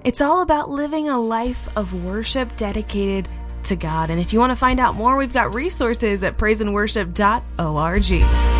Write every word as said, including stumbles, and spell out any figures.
It's all about living a life of worship dedicated to God. And if you want to find out more, we've got resources at praise and worship dot org.